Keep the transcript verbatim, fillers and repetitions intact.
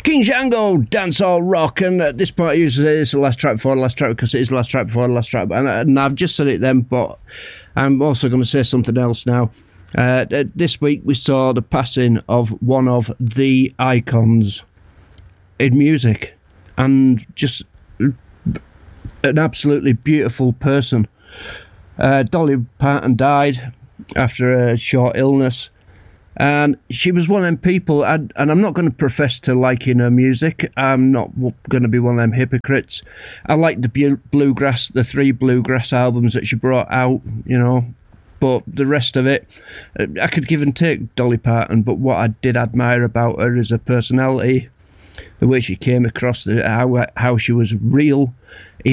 King Shango, Dancehall Rock, and at this point I usually say it's the last track before the last track because it is the last track before the last track, and, and I've just said it then, but I'm also going to say something else now. Uh, this week we saw the passing of one of the icons in music, and just an absolutely beautiful person. Uh, Dolly Parton died after a short illness. And she was one of them people, I'd, and I'm not going to profess to liking her music. I'm not going to be one of them hypocrites. I like the bluegrass, the three bluegrass albums that she brought out, you know. But the rest of it, I could give and take Dolly Parton. But what I did admire about her is her personality, the way she came across, the, how how she was real.